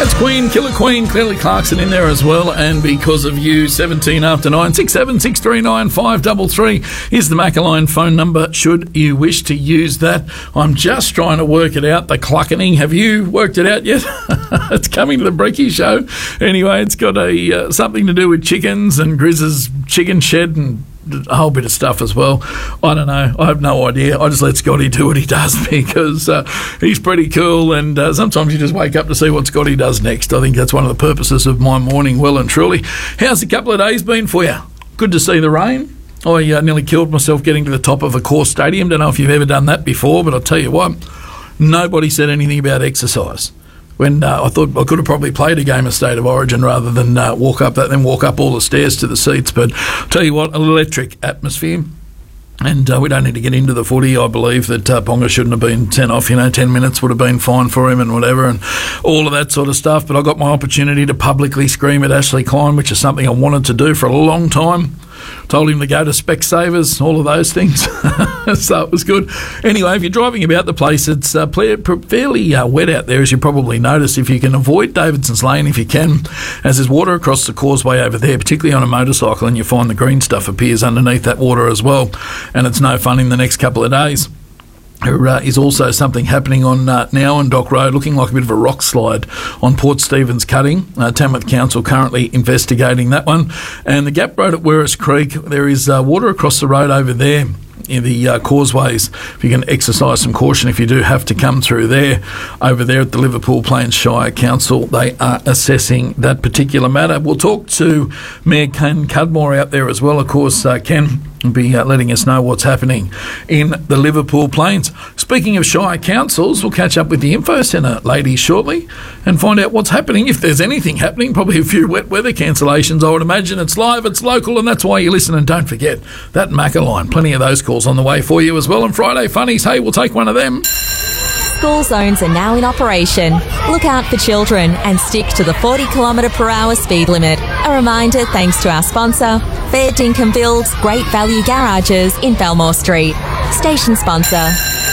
That's Queen, Killer Queen, Clearly Clarkson in there as well. And Because of You, 17 after 9, 67639 533 is the Maccaline phone number should you wish to use that. I'm just trying to work it out, the cluckening. Have you worked it out yet? It's coming to the Breaky Show. Anyway, it's got a something to do with chickens and Grizz's chicken shed and a whole bit of stuff as well. I don't know. I have no idea. I just let Scotty do what he does because he's pretty cool, and sometimes you just wake up to see what Scotty does next. I think that's one of the purposes of my morning, well and truly. How's a couple of days been for you? Good to see the rain. I nearly killed myself getting to the top of a course stadium. Don't know if you've ever done that before, but I'll tell you what, nobody said anything about exercise. When I thought I could have probably played a game of State of Origin rather than walk up all the stairs to the seats. But I'll tell you what, an electric atmosphere. And we don't need to get into the footy. I believe that Ponga shouldn't have been sent off. 10 minutes would have been fine for him and whatever and all of that sort of stuff. But I got my opportunity to publicly scream at Ashley Klein, which is something I wanted to do for a long time. Told him to go to Specsavers, all of those things. So it was good. Anyway, if you're driving about the place, it's fairly wet out there, as you probably noticed. If you can avoid Davidson's Lane, if you can, as there's water across the causeway over there, particularly on a motorcycle, and you find the green stuff appears underneath that water as well. And it's no fun in the next couple of days. There is also something happening on now on Dock Road, looking like a bit of a rock slide on Port Stephens Cutting. Tamworth Council currently investigating that one. And the Gap Road at Werris Creek, there is water across the road over there in the causeways. If you can exercise some caution if you do have to come through there. Over there at the Liverpool Plains Shire Council, they are assessing that particular matter. We'll talk to Mayor Ken Cudmore out there as well. Of course, Ken will be letting us know what's happening in the Liverpool Plains. Speaking of Shire Councils, we'll catch up with the Info Centre ladies shortly and find out what's happening, if there's anything happening. Probably a few wet weather cancellations, I would imagine. It's live, it's local, and that's why you listen. And don't forget that Maccaline. Plenty of those calls on the way for you as well. And Friday Funnies, hey, we'll take one of them. School zones are now in operation. Look out for children and stick to the 40km/h speed limit. A reminder thanks to our sponsor, Fair Dinkum Builds Great Value Garages in Belmore Street. Station sponsor.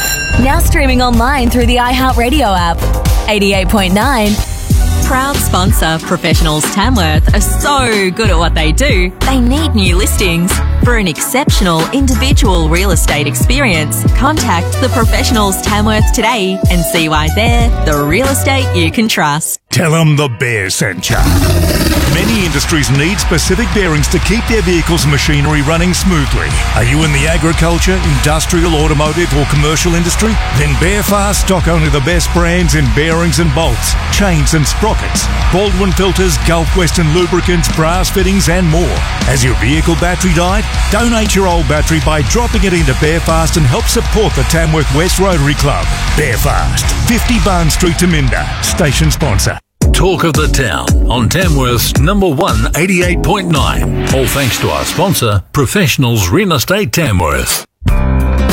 Now streaming online through the iHeartRadio app. 88.9. Proud sponsor. Professionals Tamworth are so good at what they do, they need new listings. For an exceptional individual real estate experience, contact the Professionals Tamworth today and see why they're the real estate you can trust. Tell them the Bear sent ya. Many industries need specific bearings to keep their vehicles and machinery running smoothly. Are you in the agriculture, industrial, automotive or commercial industry? Then Bearfast stock only the best brands in bearings and bolts, chains and sprockets, Baldwin filters, Gulf Western lubricants, brass fittings and more. Has your vehicle battery died? Donate your old battery by dropping it into Bearfast and help support the Tamworth West Rotary Club. Bearfast, 50 Barn Street, Taminda. Station sponsor. Talk of the town on Tamworth's number 1 88.9. All thanks to our sponsor, Professionals Real Estate Tamworth.